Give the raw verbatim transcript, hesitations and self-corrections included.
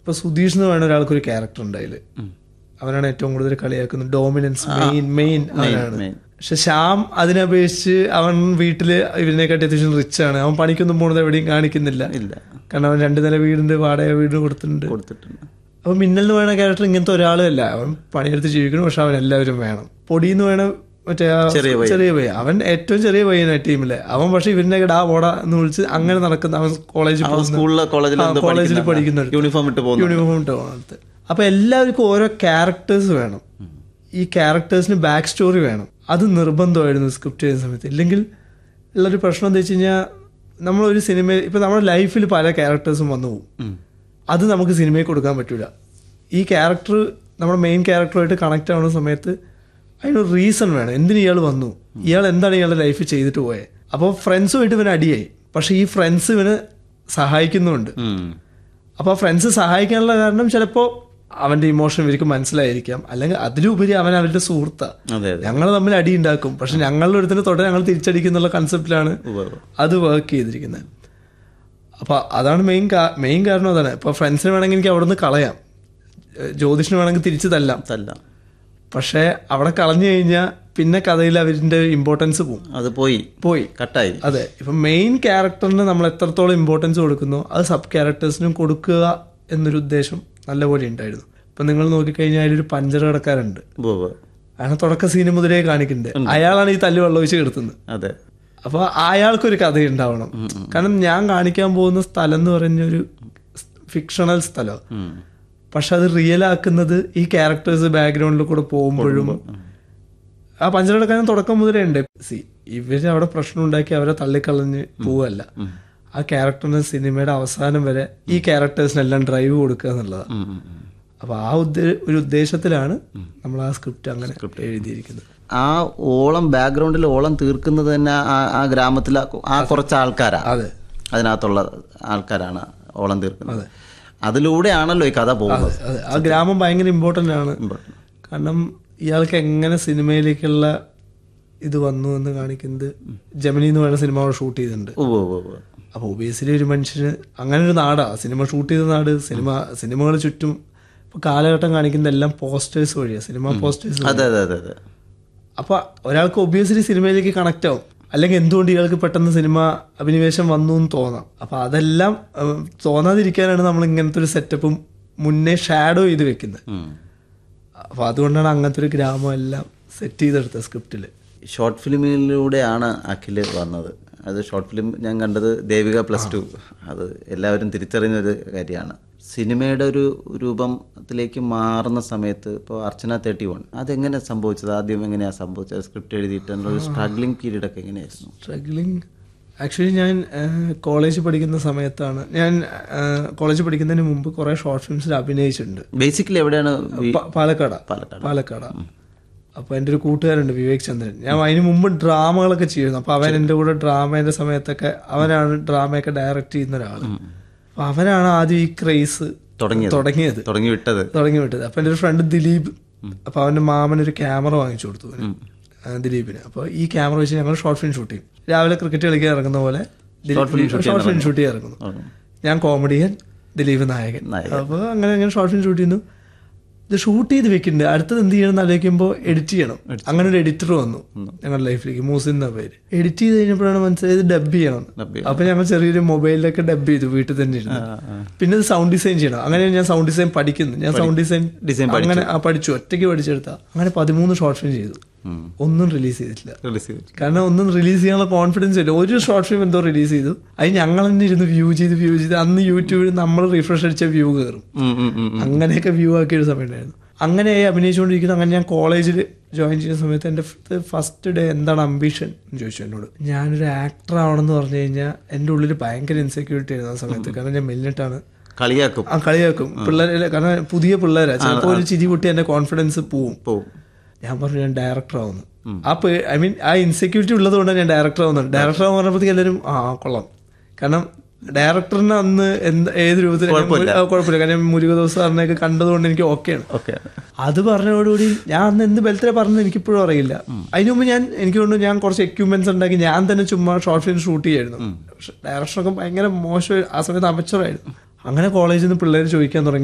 ഇപ്പൊ സുധീഷ് എന്ന് പറയുന്ന ഒരാൾക്കൊരു ക്യാരക്ടർ ഉണ്ട് അതില്. അവനാണ് ഏറ്റവും കൂടുതൽ കളിയാക്കുന്നത്. ഡോമിനൻസ് മെയിൻ മെയിൻ അവനാണ്. പക്ഷെ ശ്യാം അതിനപേക്ഷിച്ച് അവൻ വീട്ടില് ഇവരിനെക്കാട്ടി അത്യാവശ്യം റിച്ച് ആണ്. അവൻ പണിക്കൊന്നും പോകുന്നത് എവിടെയും കാണിക്കുന്നില്ല. കാരണം അവൻ രണ്ടു നില വീടിന്റെ വാടക വീട് കൊടുത്തിട്ടുണ്ട്. അപ്പൊ മിന്നൽ എന്ന് പറയുന്ന ക്യാരക്ടർ ഇങ്ങനത്തെ ഒരാളും അല്ല. അവൻ പണിയെടുത്ത് ജീവിക്കണം, പക്ഷെ അവൻ എല്ലാവരും വേണം. പൊടി എന്ന് വേണം മറ്റേ ചെറിയ പയ്യൻ, അവൻ ഏറ്റവും ചെറിയ പയ്യനാണ് ടീമിലെ. അവൻ പക്ഷെ ഇവരിനെ ഡാ പോടാ എന്ന് വിളിച്ച് അങ്ങനെ നടക്കുന്ന, അവൻ കോളേജിൽ കോളേജിൽ പഠിക്കുന്ന യൂണിഫോം ഇട്ട് പോകുന്നത്. അപ്പൊ എല്ലാവർക്കും ഓരോ ക്യാരക്ടേഴ്സ് വേണം. ഈ ക്യാരക്ടേഴ്സിന് ബാക്ക് സ്റ്റോറി വേണം. അത് നിർബന്ധമായിരുന്നു സ്ക്രിപ്റ്റ് ചെയ്യുന്ന സമയത്ത്. ഇല്ലെങ്കിൽ ഉള്ളൊരു പ്രശ്നം എന്താ വെച്ച് കഴിഞ്ഞാൽ, നമ്മളൊരു സിനിമ ഇപ്പൊ നമ്മുടെ ലൈഫിൽ പല ക്യാരക്ടേഴ്സും വന്നു പോകും. അത് നമുക്ക് സിനിമയിൽ കൊടുക്കാൻ പറ്റൂല. ഈ ക്യാരക്ടർ നമ്മുടെ മെയിൻ ക്യാരക്ടറുമായിട്ട് കണക്ട് ആവുന്ന സമയത്ത് അതിനൊരു റീസൺ വേണം. എന്തിന് ഇയാൾ വന്നു, ഇയാൾ എന്താണ് ഇയാളുടെ ലൈഫിൽ ചെയ്തിട്ട് പോയത്. അപ്പോൾ ഫ്രണ്ട്സുമായിട്ട് ഇവന് അടിയായി, പക്ഷെ ഈ ഫ്രണ്ട്സ് ഇവന് സഹായിക്കുന്നുണ്ട്. അപ്പോൾ ആ ഫ്രണ്ട്സ് സഹായിക്കാനുള്ള കാരണം ചിലപ്പോൾ അവന്റെ ഇമോഷൻ ഇവർക്ക് മനസ്സിലായിരിക്കാം, അല്ലെങ്കിൽ അതിലുപരി അവൻ അവരുടെ സുഹൃത്താണ്. ഞങ്ങൾ തമ്മിൽ അടി ഉണ്ടാക്കും, പക്ഷെ ഞങ്ങളുടെ ഒരുത്തിന് തൊട്ട് ഞങ്ങൾ തിരിച്ചടിക്കുന്നുള്ള കൺസെപ്റ്റിലാണ് അത് വർക്ക് ചെയ്തിരിക്കുന്നത്. അപ്പൊ അതാണ് മെയിൻ മെയിൻ കാരണം. അതാണ് ഇപ്പൊ ഫ്രണ്ട്സിന് വേണമെങ്കിൽ എനിക്ക് അവിടെ നിന്ന് കളയാം, ജ്യോതിഷിന് വേണമെങ്കിൽ തിരിച്ചു തല്ലാം തല്ലാം പക്ഷെ അവിടെ കളഞ്ഞു കഴിഞ്ഞാൽ പിന്നെ കഥയിൽ അവരുടെ ഇമ്പോർട്ടൻസ് പോകും. അത് പോയി പോയി കട്ടായി. അതെ, ഇപ്പൊ മെയിൻ ക്യാരക്ടറിന് നമ്മൾ എത്രത്തോളം ഇമ്പോർട്ടൻസ് കൊടുക്കുന്നു അത് സബ് ക്യാരക്ടേഴ്സിനും കൊടുക്കുക എന്നൊരു ഉദ്ദേശം നല്ലപോലെ ഉണ്ടായിരുന്നു. ഇപ്പൊ നിങ്ങൾ നോക്കിക്കഴിഞ്ഞാൽ അതിലൊരു പഞ്ചർ കടക്കാരുണ്ട്, അയാളെ തുടക്ക സീന് മുതലേ കാണിക്കുന്നുണ്ട്. അയാളാണ് ഈ തല്ല് വെള്ളം ഒഴിച്ച് കിടത്തുന്നത്. അതെ, അപ്പൊ അയാൾക്കൊരു കഥ ഉണ്ടാവണം. കാരണം ഞാൻ കാണിക്കാൻ പോകുന്ന സ്ഥലം എന്ന് പറഞ്ഞൊരു ഫിക്ഷണൽ സ്ഥലം, പക്ഷെ അത് റിയൽ ആക്കുന്നത് ഈ ക്യാരക്ടേഴ്സ് ബാക്ക്ഗ്രൗണ്ടിൽ കൂടെ പോകുമ്പോഴും. ആ പഞ്ചറടക്കാൻ തുടക്കം മുതലേ ഉണ്ട്. സി ഇവര് അവിടെ പ്രശ്നം ഉണ്ടാക്കി അവരെ തള്ളിക്കളഞ്ഞ് പോവല്ല. ആ ക്യാരക്ടറിന് സിനിമയുടെ അവസാനം വരെ ഈ ക്യാരക്ടേഴ്സിനെല്ലാം ഡ്രൈവ് കൊടുക്കുക എന്നുള്ളതാണ്. അപ്പൊ ആ ഒരു ഉദ്ദേശത്തിലാണ് നമ്മൾ ആ സ്ക്രിപ്റ്റ് അങ്ങനെ എഴുതിയിരിക്കുന്നത്. ആ ഓളം ബാക്ക്ഗ്രൗണ്ടിൽ ഓളം തീർക്കുന്നത് തന്നെ ആ ഗ്രാമത്തിലെ ആ കുറച്ച് ആൾക്കാരാണ്. അതെ, അതിനകത്തുള്ള ആൾക്കാരാണ് ഓളം തീർക്കുന്നത്. അതിലൂടെയാണല്ലോ ഈ കഥ പോകുന്നത്. ആ ഗ്രാമം ഭയങ്കര ഇമ്പോർട്ടൻ്റ് ആണ്. കാരണം ഇയാൾക്ക് എങ്ങനെ സിനിമയിലേക്കുള്ള ഇത് വന്നു എന്ന് കാണിക്കുന്നത് ജമിനി എന്ന് പറയുന്ന സിനിമ ഷൂട്ട് ചെയ്തിട്ടുണ്ട്. അപ്പൊ ഒബിയസ്ലി ഒരു മനുഷ്യന് അങ്ങനെ ഒരു നാടാ സിനിമ ഷൂട്ട് ചെയ്ത നാട്. സിനിമ സിനിമകൾ ചുറ്റും ഇപ്പൊ കാലഘട്ടം കാണിക്കുന്ന എല്ലാം പോസ്റ്റേഴ്സ് വഴിയാ, സിനിമ പോസ്റ്റേഴ്സ്. അതെ അതെ അതെ അതെ. അപ്പൊ ഒരാൾക്ക് ഒബിയസ്ലി സിനിമയിലേക്ക് കണക്ട് ആവും, അല്ലെങ്കിൽ എന്തുകൊണ്ട് ഇയാൾക്ക് പെട്ടെന്ന് സിനിമ അഭിനിവേശം വന്നു എന്ന് തോന്നാം. അപ്പൊ അതെല്ലാം തോന്നാതിരിക്കാനാണ് നമ്മൾ ഇങ്ങനത്തെ ഒരു സെറ്റപ്പും മുന്നേ ഷാഡോ ചെയ്ത് വെക്കുന്നത്. അപ്പൊ അതുകൊണ്ടാണ് അങ്ങനത്തെ ഒരു ഗ്രാമം എല്ലാം സെറ്റ് ചെയ്തെടുത്തത് സ്ക്രിപ്റ്റില്. ഷോർട്ട് ഫിലിമിലൂടെയാണ് അഖിൽ വന്നത്. അത് ഷോർട്ട് ഫിലിം ഞാൻ കണ്ടത് ദേവിക പ്ലസ് ടു. അത് എല്ലാവരും തിരിച്ചറിഞ്ഞൊരു കാര്യമാണ്. സിനിമയുടെ ഒരു രൂപത്തിലേക്ക് മാറുന്ന സമയത്ത് ഇപ്പോൾ അർച്ചന തേർട്ടി വൺ അതെങ്ങനെ സംഭവിച്ചത്? ആദ്യം എങ്ങനെയാണ് സംഭവിച്ചത്? സ്ക്രിപ്റ്റ് എഴുതിയിട്ടുള്ള ഒരു സ്ട്രഗ്ലിംഗ് പീരീഡ് ഒക്കെ എങ്ങനെയായിരുന്നു? സ്ട്രഗ്ലിംഗ് ആക്ച്വലി ഞാൻ കോളേജ് പഠിക്കുന്ന സമയത്താണ്. ഞാൻ കോളേജ് പഠിക്കുന്നതിന് മുമ്പ് കുറെ ഷോർട്ട് ഫിലിംസിൽ അഭിനയിച്ചിട്ടുണ്ട്. ബേസിക്കലി എവിടെയാണ്? പാലക്കാട് പാലക്കാട് അപ്പൊ എൻ്റെ ഒരു കൂട്ടുകാരുണ്ട് വിവേക് ചന്ദ്രൻ. ഞാൻ അതിന് മുമ്പ് ഡ്രാമകളൊക്കെ ചെയ്യുന്നു. അപ്പൊ അവൻ എൻ്റെ കൂടെ ഡ്രാമേന്റെ സമയത്തൊക്കെ അവനാണ് ഡ്രാമയൊക്കെ ഡയറക്റ്റ് ചെയ്യുന്ന ഒരാൾ. അപ്പൊ അവനാണ് ആദ്യം ഈ ക്രേസ് തുടങ്ങിയത് തുടങ്ങി വിട്ടത് തുടങ്ങി വിട്ടത് അപ്പൊ എൻ്റെ ഒരു ഫ്രണ്ട് ദിലീപ്, അപ്പൊ അവന്റെ മാമൻ ഒരു ക്യാമറ വാങ്ങിച്ചു കൊടുത്തു ദിലീപിന്. അപ്പൊ ഈ ക്യാമറ വെച്ച് ഞങ്ങൾ ഷോർട്ട് ഫിലിം ഷൂട്ട് ചെയ്യും. രാവിലെ ക്രിക്കറ്റ് കളിക്കാൻ ഇറങ്ങുന്ന പോലെ ഷോർട്ട് ഫിലിം ഷൂട്ട് ചെയ്യാൻ ഇറങ്ങുന്നു. ഞാൻ കോമഡിയൻ, ദിലീപ് നായകൻ. അപ്പൊ അങ്ങനെ അങ്ങനെ ഷോർട്ട് ഫിലിം ഷൂട്ട് ചെയ്യുന്നു. ഇത് ഷൂട്ട് ചെയ്ത് വെക്കുന്നുണ്ട്. അടുത്തത് എന്ത് ചെയ്യണം എന്ന് ആലോചിക്കുമ്പോൾ എഡിറ്റ് ചെയ്യണം. അങ്ങനെ ഒരു എഡിറ്റർ വന്നു ഞങ്ങളുടെ ലൈഫിലേക്ക്, മൂസിൻ എന്ന പേര്. എഡിറ്റ് ചെയ്ത് കഴിഞ്ഞപ്പോഴാണ് മനസ്സിലായത് ഡബ് ചെയ്യണം. അപ്പൊ ഞങ്ങൾ ചെറിയൊരു മൊബൈലിലൊക്കെ ഡബ് ചെയ്തു വീട്ടിൽ തന്നെ ഇരുന്നു. പിന്നെ സൗണ്ട് ഡിസൈൻ ചെയ്യണം. അങ്ങനെ ഞാൻ സൗണ്ട് ഡിസൈൻ പഠിക്കുന്നു. ഞാൻ സൗണ്ട് ഡിസൈൻ ഡിസൈൻ അങ്ങനെ പഠിച്ചു, ഒറ്റയ്ക്ക് പഠിച്ചെടുത്ത. അങ്ങനെ പതിമൂന്ന് ഷോർട്ട് ഫിലിം ചെയ്തു. ഒന്നും റിലീസ് ചെയ്തിട്ടില്ല. കാരണം ഒന്നും റിലീസ് ചെയ്യാനുള്ള കോൺഫിഡൻസ് ഇല്ല. ഒരു ഷോർട്ട് ഫിലിം എന്തോ റിലീസ് ചെയ്തു. അത് ഞങ്ങൾ തന്നെ ഇരുന്ന് വ്യൂ ചെയ്ത് വ്യൂ ചെയ്ത് അന്ന് യൂട്യൂബിൽ നമ്മൾ റിഫ്രഷ് അടിച്ച വ്യൂ കയറും. അങ്ങനെയൊക്കെ വ്യൂ ആക്കിയ ഒരു സമയം ഉണ്ടായിരുന്നു. അങ്ങനെ അഭിനയിച്ചുകൊണ്ടിരിക്കുന്നു. അങ്ങനെ ഞാൻ കോളേജിൽ ജോയിൻ ചെയ്യുന്ന സമയത്ത് എൻ്റെ ഫസ്റ്റ് ഡേ എന്താണ് അംബിഷൻ എന്ന് ചോദിച്ചു എന്നോട്. ഞാനൊരു ആക്ടർ ആവണമെന്ന് പറഞ്ഞു കഴിഞ്ഞാൽ എൻ്റെ ഉള്ളിൽ ഭയങ്കര ഇൻസെക്യൂരിറ്റി ആയിരുന്നു ആ സമയത്ത്. കാരണം ഞാൻ മെല്ലിട്ടാണ്. കളിയാക്കും ആ കളിയാക്കും പിള്ളേരെ. കാരണം പുതിയ പിള്ളേരാ, ചിലപ്പോൾ ഒരു ചിരി പൊട്ടി എൻ്റെ കോൺഫിഡൻസ് പോവും പോവും ഞാൻ പറഞ്ഞു ഞാൻ ഡയറക്ടർ ആവുന്നു. ആ ഐ മീൻ ആ ഇൻസെക്യൂരിറ്റി ഉള്ളത് കൊണ്ടാണ് ഞാൻ ഡയറക്ടർ ആവുന്നത്. ഡയറക്ടർ ആവാൻ പറഞ്ഞപ്പോഴത്തേക്ക് എല്ലാവരും ആ കൊള്ളാം. കാരണം ഡയറക്ടറിന് അന്ന് എന്ത് ഏത് രൂപത്തിൽ കുഴപ്പമില്ല. കാരണം മുരുകദോസ് സാറിനെയൊക്കെ കണ്ടതുകൊണ്ട് എനിക്ക് ഓക്കെയാണ്. അത് പറഞ്ഞതോടുകൂടി ഞാൻ അന്ന് എന്ത് ബലത്തിലെ പറഞ്ഞത് എനിക്കിപ്പോഴും അറിയില്ല. അതിന് മുമ്പ് ഞാൻ എനിക്ക് കൊണ്ട് ഞാൻ കുറച്ച് എക്യുപ്മെന്റ്സ് ഉണ്ടാക്കി ഞാൻ തന്നെ ചുമ്മാ ഷോർട്ട് ഫിലിം ഷൂട്ട് ചെയ്യായിരുന്നു. പക്ഷെ ഡയറക്ഷനൊക്കെ ഭയങ്കര മോശം, ആ സമയത്ത് അമച്ചറായിരുന്നു. അങ്ങനെ കോളേജിൽ നിന്ന് പിള്ളേർ ചോദിക്കാൻ തുടങ്ങി